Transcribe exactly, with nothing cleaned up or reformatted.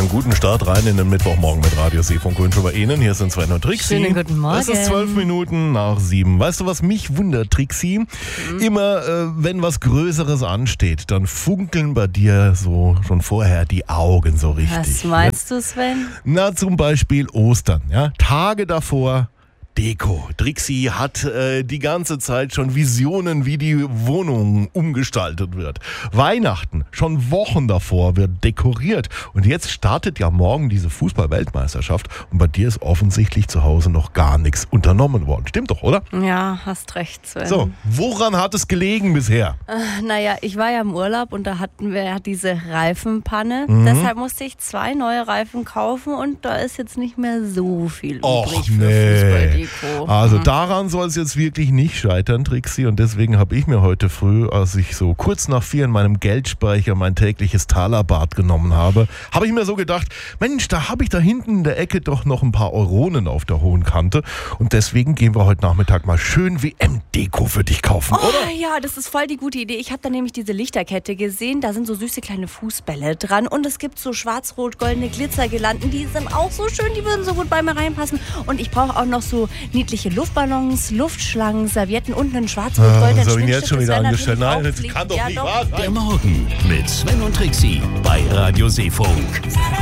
Einen guten Start rein in den Mittwochmorgen mit Radio Seefunk und bei Ihnen. Hier sind Sven und Trixi. Schönen guten Morgen. Es ist zwölf Minuten nach sieben. Weißt du, was mich wundert, Trixi? Mhm. Immer, äh, wenn was Größeres ansteht, dann funkeln bei dir so schon vorher die Augen so richtig. Was meinst du, Sven? Na, zum Beispiel Ostern. Ja? Tage davor Deko. Trixi hat äh, die ganze Zeit schon Visionen, wie die Wohnung umgestaltet wird. Weihnachten, schon Wochen davor, wird dekoriert. Und jetzt startet ja morgen diese Fußball-Weltmeisterschaft. Und bei dir ist offensichtlich zu Hause noch gar nichts unternommen worden. Stimmt doch, oder? Ja, hast recht, Sven. So, woran hat es gelegen bisher? Äh, naja, ich war ja im Urlaub und da hatten wir ja diese Reifenpanne. Mhm. Deshalb musste ich zwei neue Reifen kaufen und da ist jetzt nicht mehr so viel Och, übrig für nee. Fußball. Also daran soll es jetzt wirklich nicht scheitern, Trixi. Und deswegen habe ich mir heute früh, als ich so kurz nach vier in meinem Geldspeicher mein tägliches Talerbad genommen habe, habe ich mir so gedacht, Mensch, da habe ich da hinten in der Ecke doch noch ein paar Euronen auf der hohen Kante. Und deswegen gehen wir heute Nachmittag mal schön W M-Deko für dich kaufen, oh, oder? Ja, das ist voll die gute Idee. Ich habe da nämlich diese Lichterkette gesehen. Da sind so süße kleine Fußbälle dran. Und es gibt so schwarz-rot-goldene Glitzergirlanden. Die sind auch so schön, die würden so gut bei mir reinpassen. Und ich brauche auch noch so niedliche Luftballons, Luftschlangen, Servietten und einen schwarz-rot-goldenen ah, so ihn Schminkstift. jetzt schon wieder angestellt. Nein, das kann doch ja, nicht doch. wahr sein. Der Morgen mit Sven und Trixi bei Radio Seefunk.